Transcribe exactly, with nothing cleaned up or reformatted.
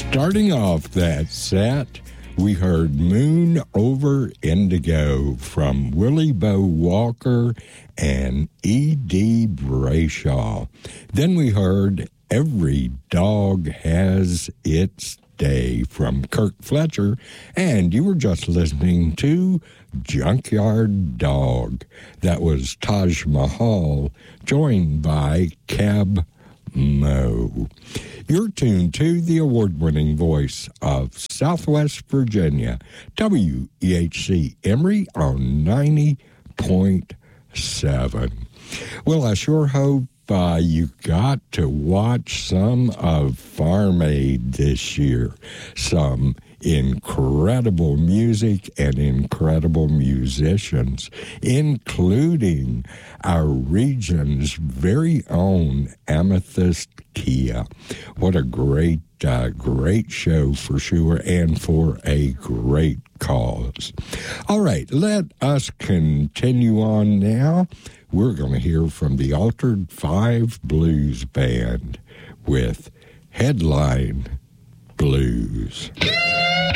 Starting off that set, we heard Moon Over Indigo from Willie Bo Walker and E D Brayshaw. Then we heard Every Dog Has Its Day from Kirk Fletcher, and you were just listening to Junkyard Dog. That was Taj Mahal, joined by Cab Mo. You're tuned to the award-winning voice of Southwest Virginia, W E H C Emory on ninety point seven. Well, I sure hope uh, you got to watch some of Farm Aid this year. Some incredible music and incredible musicians, including our region's very own Amethyst Kia. What a great, uh, great show for sure, and for a great cause. All right, let us continue on now. We're going to hear from the Altered Five Blues Band with Headline Blues.